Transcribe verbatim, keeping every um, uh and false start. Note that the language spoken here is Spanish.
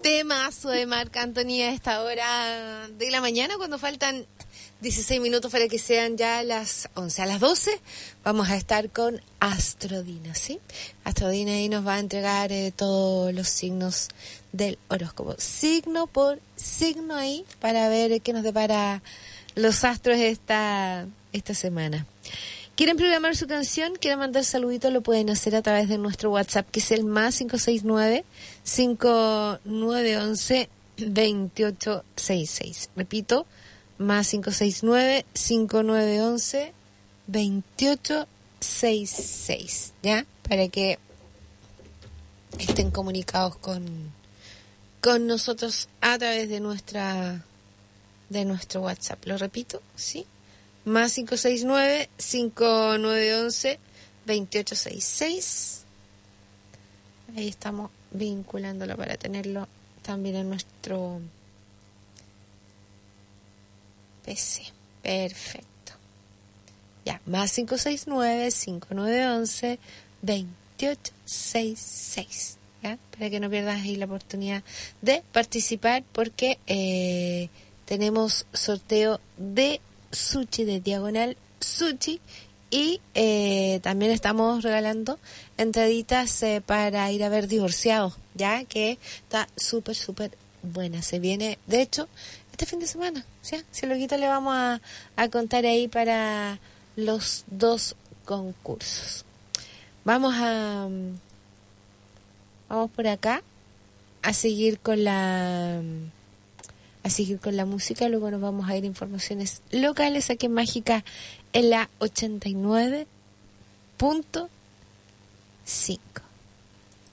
temazo de Marc Anthony a esta hora de la mañana, cuando faltan dieciséis minutos para que sean ya las once. A las doce vamos a estar con Astrodina, ¿sí? Astrodina ahí nos va a entregar eh, todos los signos del horóscopo, signo por signo ahí, para ver qué nos depara los astros esta, esta semana. ¿Quieren programar su canción? ¿Quieren mandar saluditos? Lo pueden hacer a través de nuestro WhatsApp, que es el más cinco seis nueve, cinco nueve uno uno, dos ocho seis seis. Repito, más cinco seis nueve, cinco nueve uno uno, dos ocho seis seis. ¿Ya? Para que estén comunicados con, con nosotros a través de nuestra de nuestro WhatsApp. Lo repito, ¿sí? Más cinco seis nueve, cinco nueve uno uno, dos ocho seis seis. Ahí estamos vinculándolo para tenerlo también en nuestro P C. Perfecto. Ya, más cinco seis nueve, cinco nueve uno uno, dos ocho seis seis. ¿Ya? Para que no pierdas ahí la oportunidad de participar, porque eh, tenemos sorteo de Sushi, de Diagonal Sushi, y eh, también estamos regalando entraditas eh, para ir a ver Divorciados, ya que está súper súper buena. Se viene, de hecho, este fin de semana, ¿sí? Si lo quito le vamos a, a contar ahí para los dos concursos. Vamos a vamos por acá a seguir con la a seguir con la música. Luego nos vamos a ir a informaciones locales aquí en Mágica, en la ochenta y nueve punto cinco.